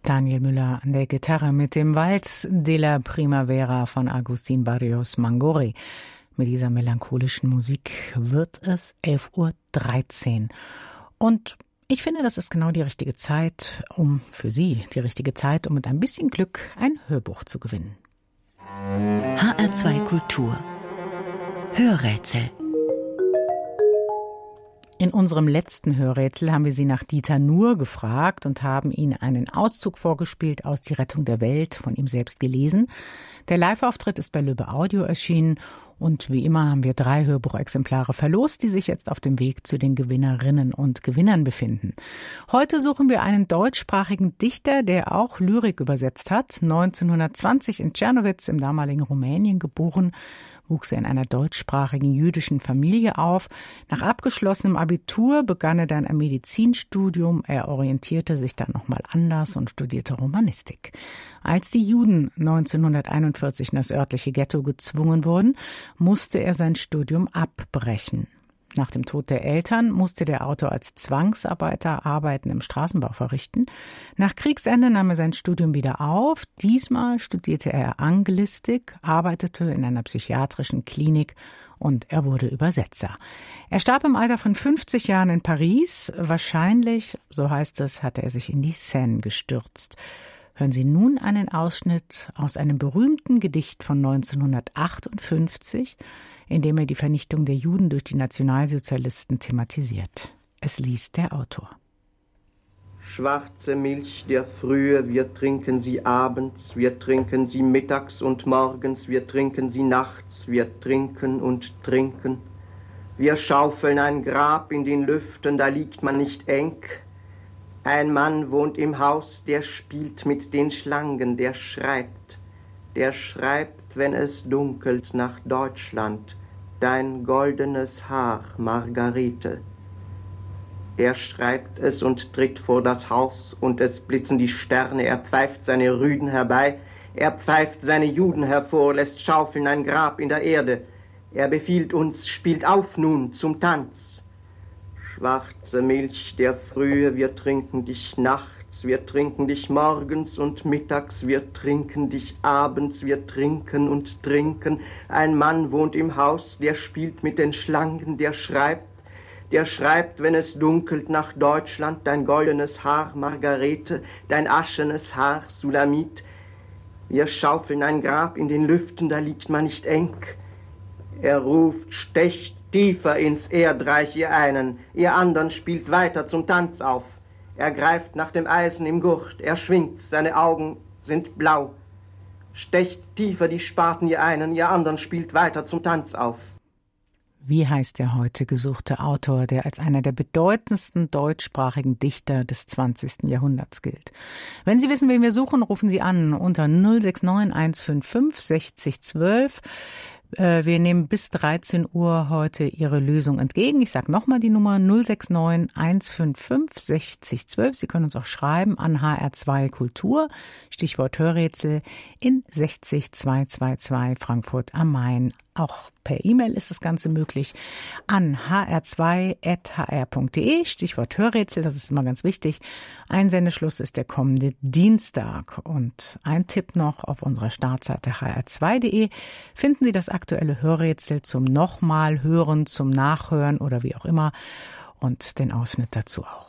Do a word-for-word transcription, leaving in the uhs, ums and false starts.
Daniel Müller an der Gitarre mit dem Vals de la Primavera von Agustín Barrios Mangoré. Mit dieser melancholischen Musik wird es elf Uhr dreizehn. Und ich finde, das ist genau die richtige Zeit, um für Sie die richtige Zeit, um mit ein bisschen Glück ein Hörbuch zu gewinnen. H R zwei Kultur Hörrätsel. In unserem letzten Hörrätsel haben wir Sie nach Dieter Nuhr gefragt und haben Ihnen einen Auszug vorgespielt aus Die Rettung der Welt, von ihm selbst gelesen. Der Live-Auftritt ist bei Lübbe Audio erschienen und wie immer haben wir drei Hörbuchexemplare verlost, die sich jetzt auf dem Weg zu den Gewinnerinnen und Gewinnern befinden. Heute suchen wir einen deutschsprachigen Dichter, der auch Lyrik übersetzt hat. neunzehnhundertzwanzig in Czernowitz im damaligen Rumänien geboren, wuchs er in einer deutschsprachigen jüdischen Familie auf. Nach abgeschlossenem Abitur begann er dann ein Medizinstudium. Er orientierte sich dann nochmal anders und studierte Romanistik. Als die Juden neunzehnhunderteinundvierzig in das örtliche Ghetto gezwungen wurden, musste er sein Studium abbrechen. Nach dem Tod der Eltern musste der Autor als Zwangsarbeiter Arbeiten im Straßenbau verrichten. Nach Kriegsende nahm er sein Studium wieder auf. Diesmal studierte er Anglistik, arbeitete in einer psychiatrischen Klinik und er wurde Übersetzer. Er starb im Alter von fünfzig Jahren in Paris. Wahrscheinlich, so heißt es, hatte er sich in die Seine gestürzt. Hören Sie nun einen Ausschnitt aus einem berühmten Gedicht von neunzehnhundertachtundfünfzig, in dem er die Vernichtung der Juden durch die Nationalsozialisten thematisiert. Es liest der Autor. Schwarze Milch der Frühe, wir trinken sie abends, wir trinken sie mittags und morgens, wir trinken sie nachts, wir trinken und trinken. Wir schaufeln ein Grab in den Lüften, da liegt man nicht eng. Ein Mann wohnt im Haus, der spielt mit den Schlangen, der schreibt, der schreibt, wenn es dunkelt, nach Deutschland, dein goldenes Haar, Margarete. Er schreibt es und tritt vor das Haus, und es blitzen die Sterne, er pfeift seine Rüden herbei, er pfeift seine Juden hervor, lässt schaufeln ein Grab in der Erde. Er befiehlt uns, spielt auf nun zum Tanz. Schwarze Milch der Frühe, wir trinken dich nachts, wir trinken dich morgens und mittags, wir trinken dich abends, wir trinken und trinken. Ein Mann wohnt im Haus, der spielt mit den Schlangen, der schreibt, der schreibt, wenn es dunkelt, nach Deutschland, dein goldenes Haar, Margarete, dein aschenes Haar, Sulamit. Wir schaufeln ein Grab in den Lüften, da liegt man nicht eng. Er ruft, stecht tiefer ins Erdreich, ihr einen, ihr anderen spielt weiter zum Tanz auf. Er greift nach dem Eisen im Gurt, er schwingt, seine Augen sind blau. Stecht tiefer die Spaten, ihr einen, ihr anderen spielt weiter zum Tanz auf. Wie heißt der heute gesuchte Autor, der als einer der bedeutendsten deutschsprachigen Dichter des zwanzigsten Jahrhunderts gilt? Wenn Sie wissen, wen wir suchen, rufen Sie an unter null sechs neun eins fünf fünf sechzig zwölf. Wir nehmen bis dreizehn Uhr heute Ihre Lösung entgegen. Ich sage nochmal die Nummer null sechs neun eins fünf fünf sechzig zwölf. Sie können uns auch schreiben an H R zwei Kultur, Stichwort Hörrätsel, in sechzig zweihundertzweiundzwanzig Frankfurt am Main. Auch per E-Mail ist das Ganze möglich an h r zwei at h r punkt d e, Stichwort Hörrätsel, das ist immer ganz wichtig. Einsendeschluss ist der kommende Dienstag. Und ein Tipp noch, auf unserer Startseite h r zwei punkt d e finden Sie das aktuelle Hörrätsel zum nochmal hören, zum Nachhören oder wie auch immer und den Ausschnitt dazu auch.